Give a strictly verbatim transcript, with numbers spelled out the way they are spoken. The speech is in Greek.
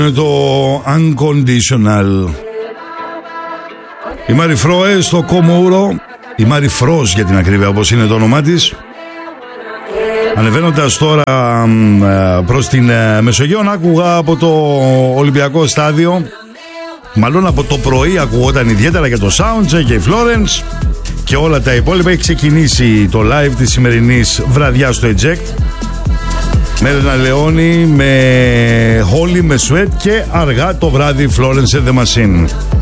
Είναι το Unconditional. Η Μάρι Φρόε στο Κομούρο, η Μάρι Φρός για την ακρίβεια όπως είναι το όνομά της, ανεβαίνοντας τώρα προς την Μεσογείο, άκουγα από το Ολυμπιακό Στάδιο, μάλλον από το πρωί ακουγόταν ιδιαίτερα και το Soundcheck και η Florence και όλα τα υπόλοιπα. Έχει ξεκινήσει το live της σημερινής βραδιάς στο Eject με Ρένα Λεόνι, με Holly, με Sweat και αργά το βράδυ Florence and the Machine.